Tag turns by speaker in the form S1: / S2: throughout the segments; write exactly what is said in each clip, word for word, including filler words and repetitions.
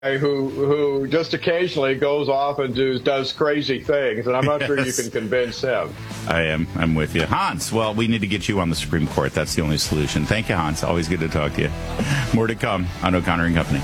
S1: who who just occasionally goes off and do, does crazy things, and I'm not yes. sure you can convince him.
S2: I am. I'm with you. Hans, well, we need to get you on the Supreme Court. That's the only solution. Thank you, Hans. Always good to talk to you. More to come on O'Connor and Company.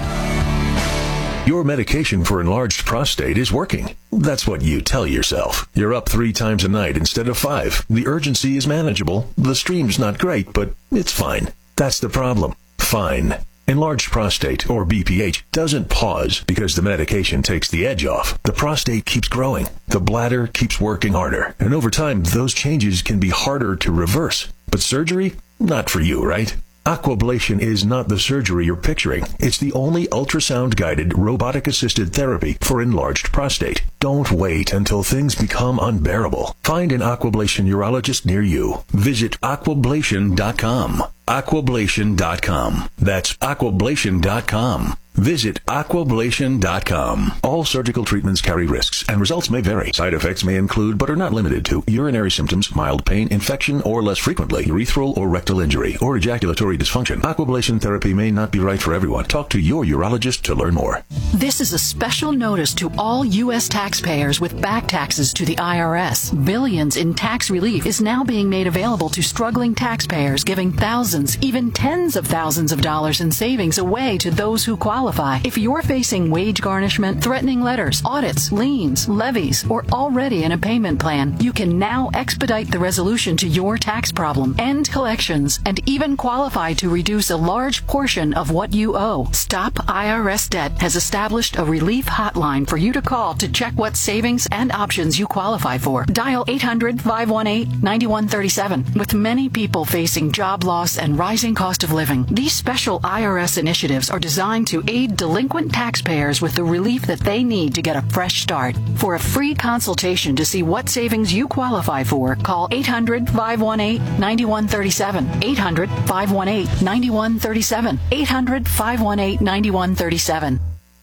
S3: Your medication for enlarged prostate is working. That's what you tell yourself. You're up three times a night instead of five. The urgency is manageable. The stream's not great, but it's fine. That's the problem. Fine. Enlarged prostate, or B P H, doesn't pause because the medication takes the edge off. The prostate keeps growing. The bladder keeps working harder. And over time, those changes can be harder to reverse. But surgery? Not for you, right? Aquablation is not the surgery you're picturing. It's the only ultrasound-guided, robotic-assisted therapy for enlarged prostate. Don't wait until things become unbearable. Find an Aquablation urologist near you. Visit aquablation dot com. aquablation dot com. That's aquablation dot com. Visit aquablation dot com. All surgical treatments carry risks, and results may vary. Side effects may include, but are not limited to, urinary symptoms, mild pain, infection, or less frequently, urethral or rectal injury, or ejaculatory dysfunction. Aquablation therapy may not be right for everyone. Talk to your urologist to learn more.
S4: This is a special notice to all U S taxpayers with back taxes to the I R S. Billions in tax relief is now being made available to struggling taxpayers, giving thousands, even tens of thousands of dollars in savings away to those who qualify. If you're facing wage garnishment, threatening letters, audits, liens, levies, or already in a payment plan, you can now expedite the resolution to your tax problem, end collections, and even qualify to reduce a large portion of what you owe. Stop I R S Debt has established a relief hotline for you to call to check what savings and options you qualify for. Dial eight hundred, five one eight, nine one three seven. With many people facing job loss and rising cost of living, these special I R S initiatives are designed to aid delinquent taxpayers with the relief that they need to get a fresh start. For a free consultation to see what savings you qualify for, call eight hundred, five one eight, nine one three seven. eight hundred, five one eight, nine one three seven. eight hundred, five one eight, nine one three seven.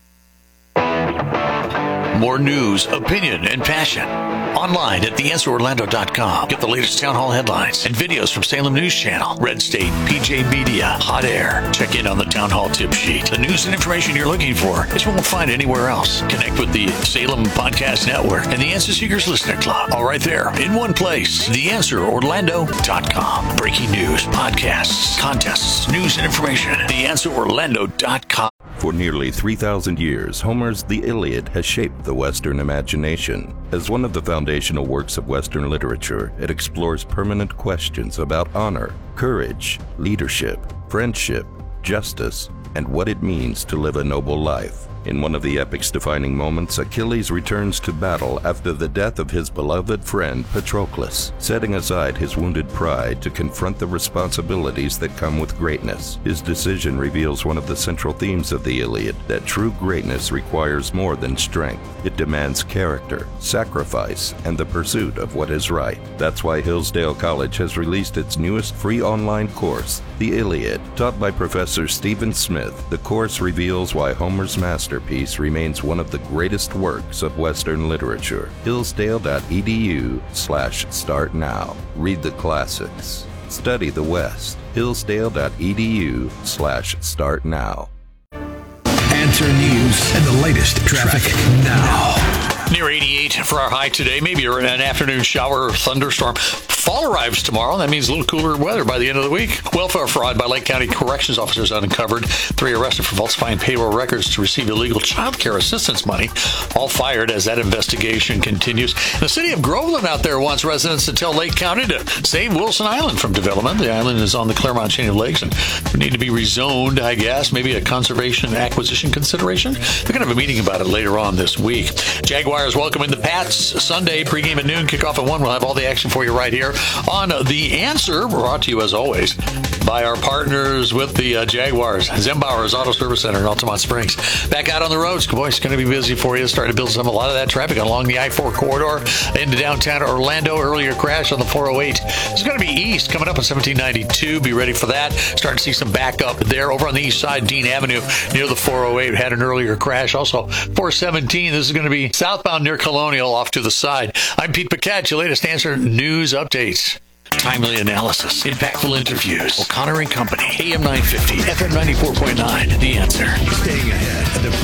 S5: More news, opinion, and passion. Online at the answer orlando dot com. Get the latest town hall headlines and videos from Salem News Channel, Red State, P J Media, Hot Air. Check in on the town hall tip sheet. The news and information you're looking for that you won't find anywhere else. Connect with the Salem Podcast Network and the Answer Seekers Listener Club. All right there, in one place. the answer orlando dot com. Breaking news, podcasts, contests, news and information. the answer orlando dot com.
S6: For nearly three thousand years, Homer's The Iliad has shaped the Western imagination. As one of the foundational works of Western literature, it explores permanent questions about honor, courage, leadership, friendship, justice, and what it means to live a noble life. In one of the epic's defining moments, Achilles returns to battle after the death of his beloved friend Patroclus, setting aside his wounded pride to confront the responsibilities that come with greatness. His decision reveals one of the central themes of the Iliad, that true greatness requires more than strength. It demands character, sacrifice, and the pursuit of what is right. That's why Hillsdale College has released its newest free online course, The Iliad. Taught by Professor Stephen Smith, the course reveals why Homer's masterpiece remains one of the greatest works of Western literature. Hillsdale.edu slash start now. Read the classics. Study the West. Hillsdale.edu slash start now.
S7: Answer News and the latest traffic now.
S5: Near eighty-eight for our high today. Maybe an afternoon shower or thunderstorm. Fall arrives tomorrow. That means a little cooler weather by the end of the week. Welfare fraud by Lake County Corrections officers uncovered. Three arrested for falsifying payroll records to receive illegal child care assistance money. All fired as that investigation continues. The city of Groveland out there wants residents to tell Lake County to save Wilson Island from development. The island is on the Claremont chain of lakes and would need to be rezoned, I guess. Maybe a conservation acquisition consideration. They're going to have a meeting about it later on this week. Jaguars welcoming the Pats Sunday. Pregame at noon, kickoff at one. We'll have all the action for you right here on The Answer, brought to you as always by our partners with the uh, Jaguars, Zembauer's Auto Service Center in Altamont Springs. Back out on the roads, boy, it's going to be busy for you. Starting to build some a lot of that traffic along the I four corridor into downtown Orlando. Earlier crash on the four oh eight. It's going to be east coming up on seventeen ninety-two. Be ready for that. Starting to see some backup there over on the east side, Dean Avenue near the four oh eight. Had an earlier crash. Also, four seventeen. This is going to be southbound near Colonial off to the side. I'm Pete Paquette, your latest Answer News updates. Timely analysis. Impactful interviews. O'Connor and Company. A M nine fifty. F M ninety-four point nine. The Answer.
S7: Staying ahead of the